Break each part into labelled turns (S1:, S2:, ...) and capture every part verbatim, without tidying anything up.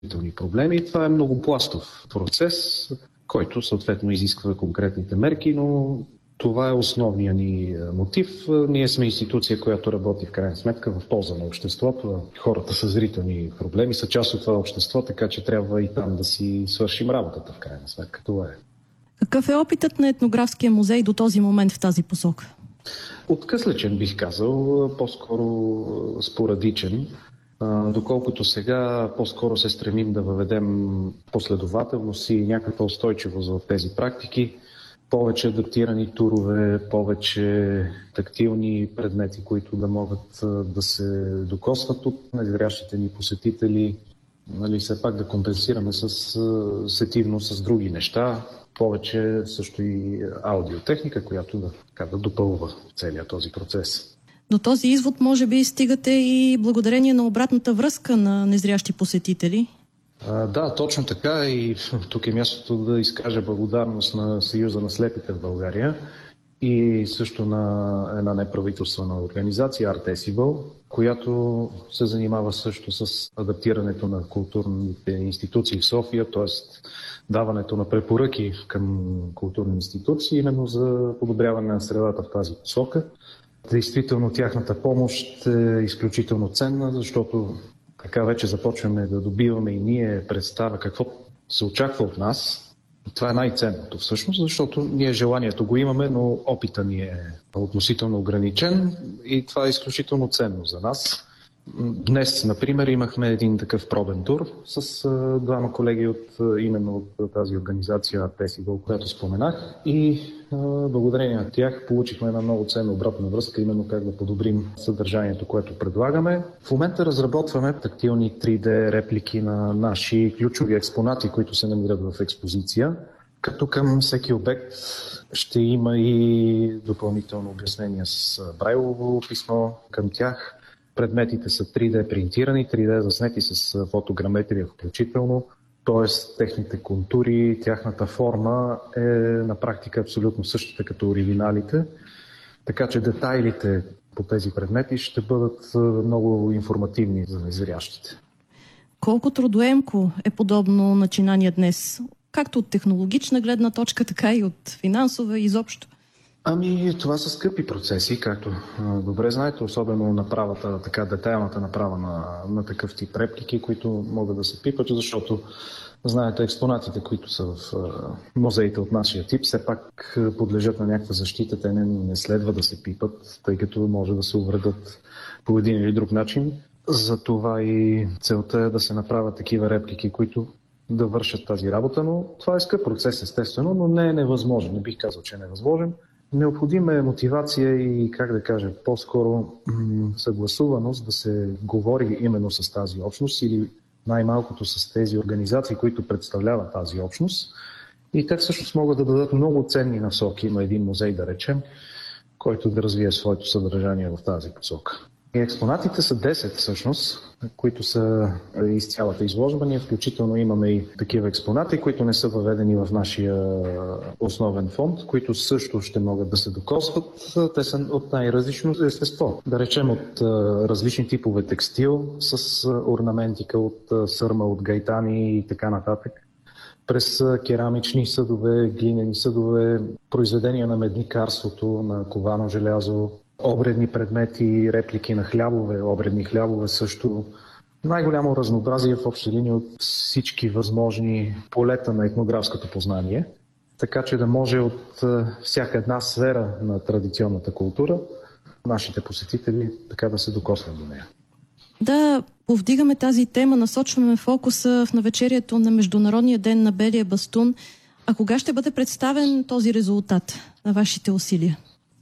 S1: проблеми. Това е многопластов процес, който съответно изисква конкретните мерки, но това е основният ни мотив. Ние сме институция, която работи в крайна сметка в полза на обществото. Хората с зрителни проблеми са част от това общество, така че трябва и там да си свършим работата в крайна сметка. Това е.
S2: Какъв е опитът на Етнографския музей до този момент в тази посока?
S1: Откъслечен, бих казал, по-скоро спорадичен. Доколкото сега по-скоро се стремим да въведем последователност и някаква устойчивост в тези практики. Повече адаптирани турове, повече тактилни предмети, които да могат да се докосват от незрящите ни посетители. Нали, все пак да компенсираме с сетивност с други неща. Повече също и аудиотехника, която да, така, да допълва целият този процес.
S2: До този извод може би стигате и благодарение на обратната връзка на незрящи посетители.
S1: А, да, точно така, и тук е мястото да изкажа благодарност на Съюза на слепите в България и също на една неправителствена организация Art-Decibel, която се занимава също с адаптирането на културните институции в София, т.е. даването на препоръки към културни институции, именно за подобряване на средата в тази посока. Действително тяхната помощ е изключително ценна, защото така вече започваме да добиваме и ние представа какво се очаква от нас. И това е най-ценното всъщност, защото ние желанието го имаме, но опита ни е относително ограничен и това е изключително ценно за нас. Днес, например, имахме един такъв пробен тур с а, двама колеги от а, именно от тази организация Art-Decibel, която споменах, и а, благодарение на тях получихме една много ценна обратна връзка, именно как да подобрим съдържанието, което предлагаме. В момента разработваме тактилни три Д реплики на наши ключови експонати, които се намират в експозиция, като към всеки обект ще има и допълнително обяснение с брайлово писмо към тях. Предметите са три Д принтирани, три Д заснети с фотограметрия включително, т.е. техните контури, тяхната форма е на практика абсолютно същата като оригиналите, така че детайлите по тези предмети ще бъдат много информативни за незрящите.
S2: Колко трудоемко е подобно начинание днес, както от технологична гледна точка, така и от финансова изобщо?
S1: Ами, това са скъпи процеси, както а, добре знаете, особено направата, така детайлната направа на, на такъв тип реплики, които могат да се пипат, защото знаете, експонатите, които са в а, музеите от нашия тип, все пак подлежат на някаква защита, те не, не следва да се пипат, тъй като може да се увредят по един или друг начин. Затова и целта е да се направят такива реплики, които да вършат тази работа, но това е скъп процес, естествено, но не е невъзможен, не бих казал, че е невъзможен. Необходима е мотивация и, как да кажа, по-скоро съгласуваност да се говори именно с тази общност или най-малкото с тези организации, които представляват тази общност. И те всъщност могат да дадат много ценни насоки на един музей, да речем, който да развие своето съдържание в тази посока. И експонатите са десет всъщност, които са из цялата изложба. Ние включително имаме и такива експонати, които не са въведени в нашия основен фонд, които също ще могат да се докосват. Те са от най-различно естество. Да речем от различни типове текстил с орнаментика от сърма, от гайтани и така нататък. През керамични съдове, глинени съдове, произведения на медникарството, на ковано желязо, обредни предмети, реплики на хлябове, обредни хлябове също. Най-голямо разнообразие в обща линия от всички възможни полета на етнографското познание, така че да може от всяка една сфера на традиционната култура нашите посетители така да се докоснат до нея.
S2: Да повдигаме тази тема, насочваме фокуса в навечерието на Международния ден на белия бастун. А кога ще бъде представен този резултат на вашите усилия?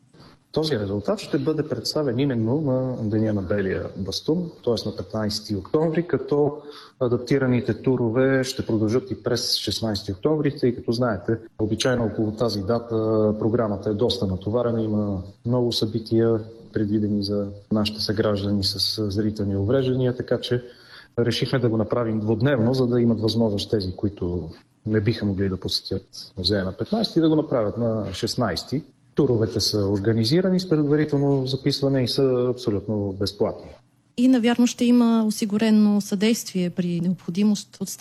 S1: Този резултат ще бъде представен именно на Деня на белия бастун, т.е. на петнайсети октомври, като адаптираните турове ще продължат и през шестнайсети октомври, тъй като знаете, обичайно около тази дата програмата е доста натоварена, има много събития предвидени за нашите съграждани с зрителни увреждания, така че решихме да го направим двудневно, за да имат възможност тези, които не биха могли да посетят музея на петнайсети, да го направят на шестнайсети. Туровете са организирани с предварително записване и са абсолютно безплатни.
S2: и навярно ще има осигурено съдействие при необходимост от